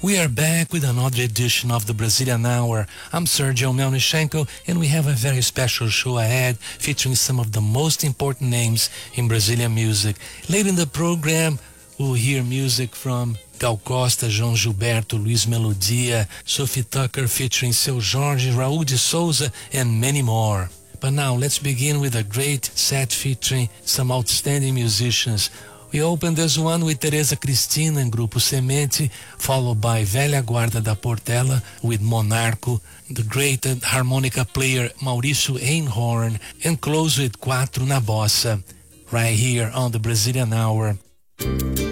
We are back with another edition of the Brazilian Hour. I'm Sergio Melnichenko, and we have a very special show ahead featuring some of the most important names in Brazilian music. Later in the program, we'll hear music from Gal Costa, João Gilberto, Luiz Melodia, Sophie Tucker featuring Seu Jorge, Raul de Souza, and many more. But now, let's begin with a great set featuring some outstanding musicians. We open this one with Teresa Cristina and Grupo Semente, followed by Velha Guarda da Portela with Monarco, the great harmonica player Maurício Einhorn, and close with Quatro na Bossa, right here on the Brazilian Hour.